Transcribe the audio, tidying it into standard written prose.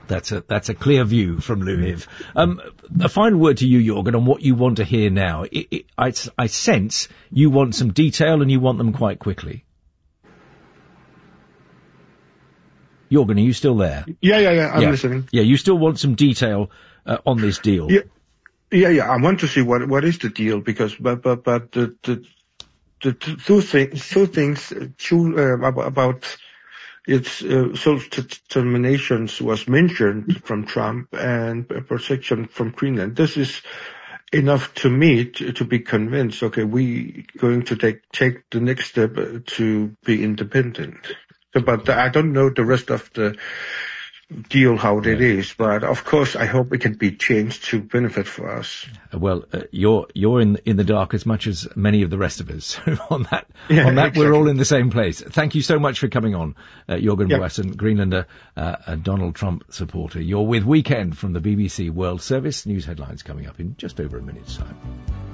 That's a clear view from Lviv. A final word to you, Jorgen, on what you want to hear now. I sense you want some detail and you want them quite quickly. Jorgen, are you still there? Yeah. I'm listening. Yeah, you still want some detail on this deal. Yeah. I want to see what is the deal, because but the two things about its self-determinations was mentioned from Trump, and protection from Greenland. This is enough to me to be convinced. Okay, we going to take the next step to be independent. But I don't know the rest of the deal, how it is, but of course I hope it can be changed to benefit for us. Well, you're in the dark as much as many of the rest of us. on that, exactly. We're all in the same place. Thank you so much for coming on, Jorgen Boassen, Greenlander, a Donald Trump supporter. You're with Weekend from the BBC World Service. News headlines coming up in just over a minute's time.